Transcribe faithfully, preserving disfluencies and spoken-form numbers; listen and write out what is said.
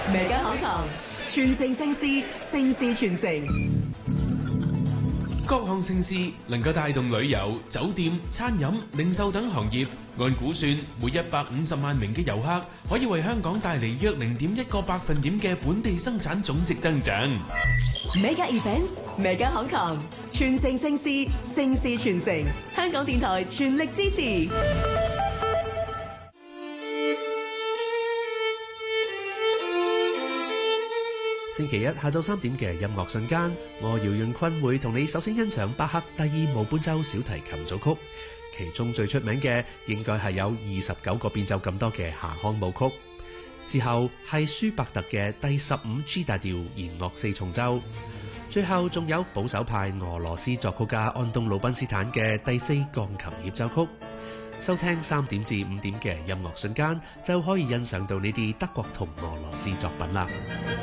Mega 行堂傳承盛事，盛事傳承。 各項盛事能夠帶動旅遊、酒店、餐飲、零售等行業。按估算，每一百五十萬名嘅遊客可以為香港帶嚟約零點一個百分點嘅本地生產總值增長。 Mega Events，Mega 行堂傳承盛事，盛事傳承。香港電台全力支持。 星期一下晝三點嘅音樂瞬間，我姚潤坤會同你首先欣賞巴赫第二無伴奏小提琴組曲，其中最出名嘅應該係有二十九個變奏咁多嘅夏康舞曲。之後係舒伯特嘅第十五 G 大調弦樂四重奏，最後仲有保守派俄羅斯作曲家安東魯賓斯坦嘅第四鋼琴協奏曲。收聽三點至五點嘅音樂瞬間，就可以欣賞到呢啲德國同俄羅斯作品啦。